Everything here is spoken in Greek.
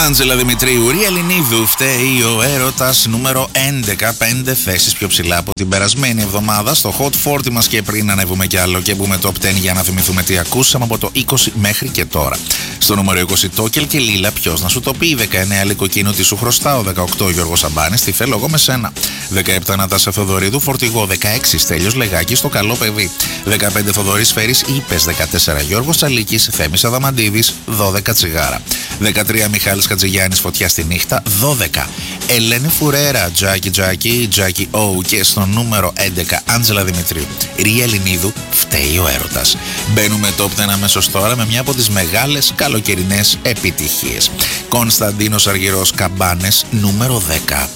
Άντζελα Δημητρίου, Ρία Ελληνίδου, φταίει ο έρωτας, νούμερο 11, 5 θέσεις πιο ψηλά από την περασμένη εβδομάδα στο Hot 40 μας, και πριν ανέβουμε κι άλλο και μπούμε top 10 για να θυμηθούμε τι ακούσαμε από το 20 μέχρι και τώρα. Στο νούμερο 20, Τόκελ και Λίλα, ποιος να σου το πει. 19, Λυκοκίνο, τι σου χρωστάω. 18, Γιώργος Σαμπάνης, τι θέλω εγώ με σένα. 17, Νατάσα Θεοδωρίδου, Φορτηγό. 16, Στέλιος Λεγάκης, το καλό παιδί. 15, Θοδωρής Φέρης, Είπες. 14, Γιώργος Τσαλίκης, Θέμης Αδαμαντίδης, 12, Τσιγάρα. 13, Μιχάλης Χατζηγιάννης, Φωτιά στη νύχτα. 12, Ελένη Φουρέρα, Τζάκι Ο. Και στο νούμερο 11, Άντζελα Δημητρίου, Ρία Ελληνίδου, φταίει ο έρωτας. Μπαίνουμε top 10 αμέσως τώρα με μια από τις μεγάλες καλοκαιρινές επιτυχίες. Κωνσταντίνος Αργυρός, Καμπάνες, νούμερο 10.